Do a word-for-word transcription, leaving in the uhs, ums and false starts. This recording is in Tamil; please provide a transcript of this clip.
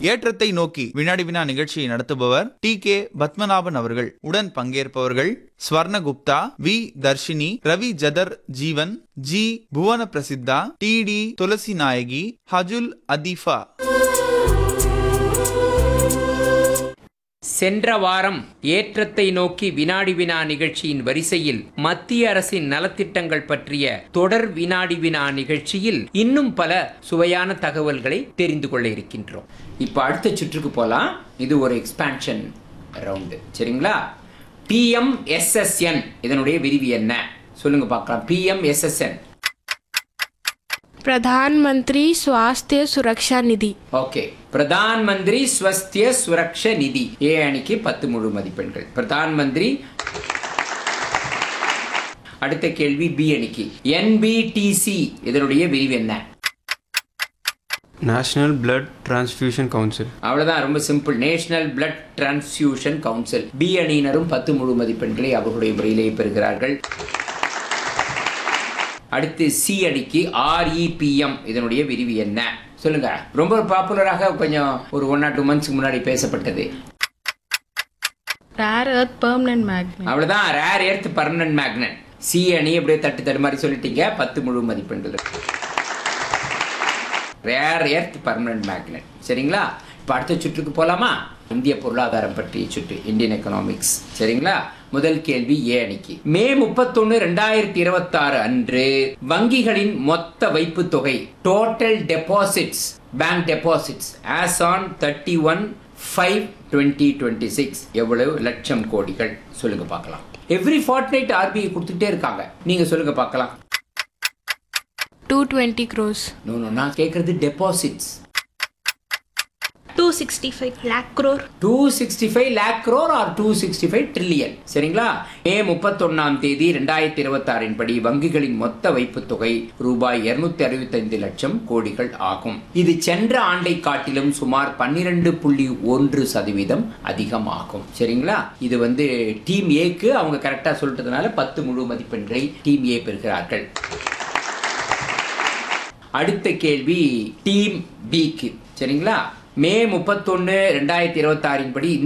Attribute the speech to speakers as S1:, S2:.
S1: ஏற்றத்தை நோக்கி வினாடி வினா நிகழ்ச்சியை நடத்துபவர் டி கே பத்மநாபன் அவர்கள். உடன் பங்கேற்பவர்கள் Swarnagupta, we Dharshini, Ravi Jathar Jeevan, G Buona Prasitha, D D துளசி நாயகி, ஹஜுல் அதீஃபா.
S2: சென்ற வாரம் ஏற்றத்தை நோக்கி வினாடி வினா நிகழ்ச்சியின் வரிசையில் மத்திய அரசின் நலத்திட்டங்கள் பற்றிய தொடர் வினாடி வினா நிகழ்ச்சியில் இன்னும் பல சுவையான தகவல்களை தெரிந்து கொள்ள இருக்கின்றோம். இப்போ அடுத்த சுற்றுக்கு போலாம். இது ஒரு எக்ஸ்பான்ஷன் ரவுண்டு, சரிங்களா? B M S S N இதனுடைய விரிவு என்ன சொல்லுங்க பார்க்கலாம். B M S S N
S3: प्रधान मंत्री स्वास्थ्य सुरक्षा निधि.
S2: ஓகே, பிரதான் மந்திரி ஸ்வஸ்திய சுரக்ஷ நிதி. ஏ அணிக்கு பத்து முழு மதிப்பெண்கள். பிரதான் மந்திரி. அடுத்த கேள்வி பி அணிக்கு. என் பி டி சி இதனுடைய விரிவு என்ன?
S4: National blood transfusion council.
S2: அவ்வளவுதான், ரொம்ப simple. National blood transfusion council. B அணியினரும் பத்து முழு மதிப்பெண்களை அவர்களுடைய முறையிலேயே பெறுகிறார்கள். அடுத்து சி அணிக்கு ஆர் இ பி எம் இதனுடைய விரிவு என்ன சொல்லுங்க. ரொம்ப பாப்புலராக கொஞ்சம் ஒரு ஒன் ஆர் டூ மந்த்ஸ்க்கு முன்னாடி பேசப்பட்டது.
S3: Rare earth permanent magnet.
S2: அவ்வளவுதான், rare earth permanent magnet. C அணி அப்படியே தட்டு தடு மாதிரி சொல்லிட்டீங்க, பத்து முழு மதிப்பெண்கள். ரேர் எர்த் பெர்மனன்ட் மேக்னெட், சரிங்களா? இப்போ அடுத்த சுற்றுக்கு போலாமா? இந்திய பொருளாதாரம் பற்றிய சுற்று, இந்தியன் எக்கனாமிக்ஸ், சரிங்களா? முதல் கேள்வி ஏ அணிக்கு. மே முப்பத்தொன்னு ரெண்டாயிரத்தி இருபத்தி ஆறு அன்று வங்கிகளின் மொத்த வைப்பு தொகை, total deposits, bank deposits as on thirty one five twenty twenty six எவ்வளவு லட்சம் கோடிகள் சொல்லுங்க பார்க்கலாம். எவ்ரி ஃபார்ட் நைட் ஆர்பிஐ கொடுத்துட்டே இருக்காங்க, நீங்க சொல்லுங்க பார்க்கலாம்.
S3: two hundred twenty crores.
S2: No no நான் கேட்கறது deposits.
S5: two hundred sixty-five lakh crore.
S2: two hundred sixty-five lakh crore or two hundred sixty-five trillion, சரிங்களா? மே முப்பத்தொன்னாம் தேதி ரெண்டாயிரத்தி இருபத்தி ஆறின் படி வங்கிகளின் மொத்த வைப்பு தொகை ரூபாய் இருநூத்தி அறுபத்தி ஐந்து லட்சம் கோடிகள் ஆகும். இது சென்ற ஆண்டை காட்டிலும் சுமார் பன்னிரண்டு புள்ளி ஒன்று சதவீதம் அதிகமாகும், சரிங்களா? இது வந்து டீம் ஏக்கு அவங்க கரெக்டா சொல்லிட்டதுனால பத்து முழு மதிப்பெண்களை டீம் ஏ பெறுகிறார்கள். அடுத்த கேள்வி டீம் பிக்கு, சரிங்களா? மே முப்பத்தொன்னு ரெண்டாயிரத்தி இருபத்தி ஆறின் படி